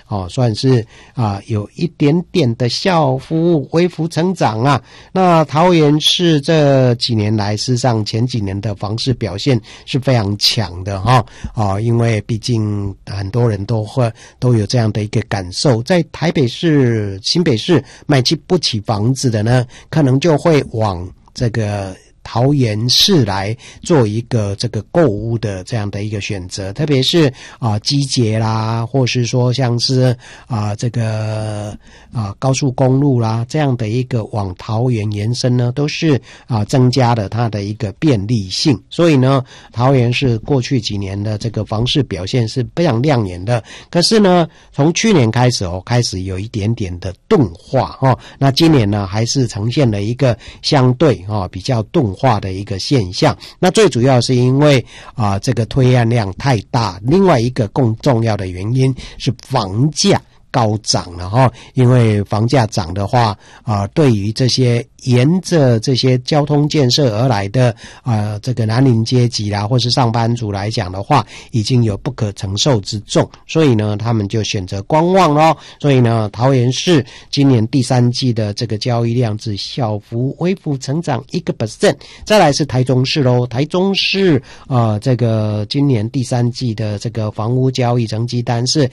算是有一点点的小幅微幅成长啊。那桃园市这几年来，事实上前几年的房市表现是非常强的因为毕竟很多人都有这样的一个感受，在台北市、新北市买不起房子的呢，可能就会往这个桃园市来做一个这个购物的这样的一个选择，特别是机捷啦，或是说像是这个高速公路啦这样的一个往桃园延伸呢，都是增加了它的一个便利性。所以呢，桃园市过去几年的这个房市表现是非常亮眼的。可是呢，从去年开始有一点点的钝化那今年呢还是呈现了一个相对比较钝化的一个现象。那最主要是因为这个推案量太大，另外一个更重要的原因是房价高涨了因为房价涨的话对于这些沿着这些交通建设而来的这个蓝领阶级啦，或是上班族来讲的话，已经有不可承受之重，所以呢他们就选择观望咯。所以呢，桃园市今年第三季的这个交易量只小幅微幅成长 1%。 再来是台中市咯，台中市这个今年第三季的这个房屋交易成绩单是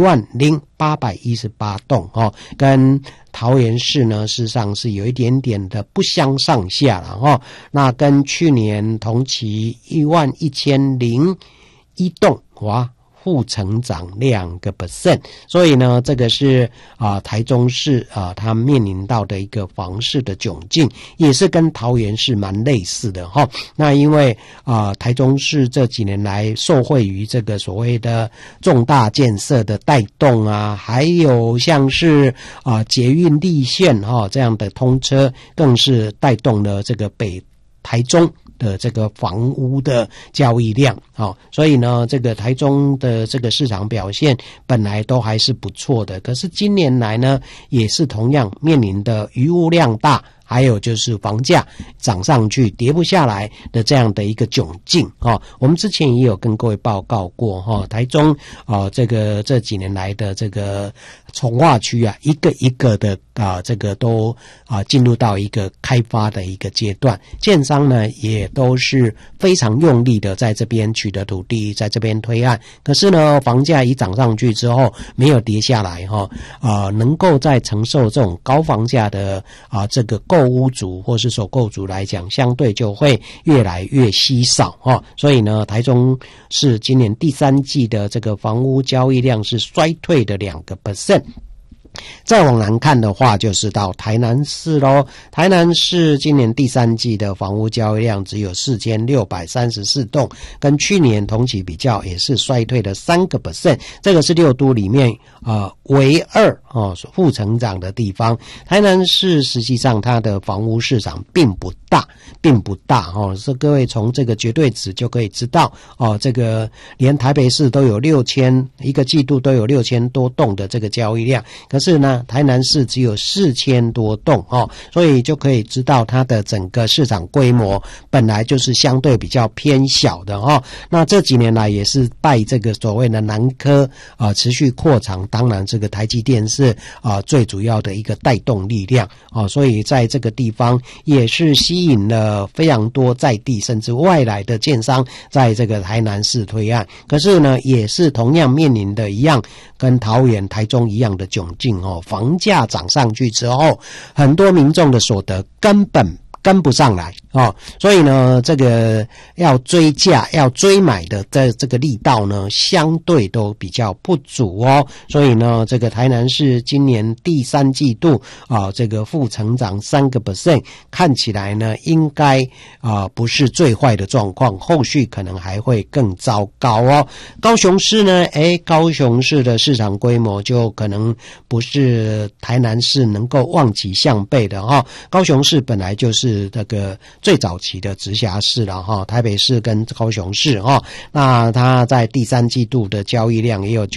10818栋跟桃园市呢事实上是有一点点的不相上下了那跟去年同期11001栋负成长2%，所以呢，这个是台中市它面临到的一个房市的窘境，也是跟桃园市蛮类似的那因为台中市这几年来受惠于这个所谓的重大建设的带动还有像是捷运立线这样的通车，更是带动了这个北台中的这个房屋的交易量所以呢，这个台中的这个市场表现本来都还是不错的，可是今年来呢，也是同样面临的余屋量大，还有就是房价涨上去跌不下来的这样的一个窘境我们之前也有跟各位报告过台中这几年来的这个重划区一个一个的这个都进入到一个开发的一个阶段，建商呢也都是非常用力的在这边取得土地，在这边推案，可是呢房价一涨上去之后没有跌下来能够在承受这种高房价的这个购屋族或是首购族来讲，相对就会越来越稀少所以呢，台中市今年第三季的这个房屋交易量是衰退的2%。再往南看的话，就是到台南市咯。台南市今年第三季的房屋交易量只有4634栋，跟去年同期比较也是衰退的3%。这个是6都里面唯二负成长的地方。台南市实际上它的房屋市场并不大所以各位从这个绝对值就可以知道这个连台北市都有一个季度都有6000多栋的这个交易量，可是呢台南市只有4000多栋所以就可以知道它的整个市场规模本来就是相对比较偏小的那这几年来也是拜这个所谓的南科持续扩厂，当然这个台积电是最主要的一个带动力量所以在这个地方也是吸引了非常多在地甚至外来的建商在这个台南市推案，可是呢也是同样面临的一样跟桃园台中一样的窘境房价涨上去之后，很多民众的所得根本跟不上来所以呢这个要追价要追买的这个力道呢相对都比较不足所以呢这个台南市今年第三季度这个负成长3%，看起来呢应该不是最坏的状况，后续可能还会更糟糕高雄市呢高雄市的市场规模就可能不是台南市能够望其项背的高雄市本来就是这个最早期的直辖市了台北市跟高雄市那它在第三季度的交易量也有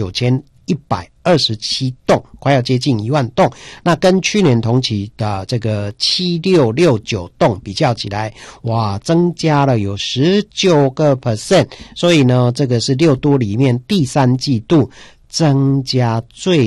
9127栋，快要接近1万栋，那跟去年同期的这个7669栋比较起来，增加了有19%，所以呢这个是6都里面第三季度增加最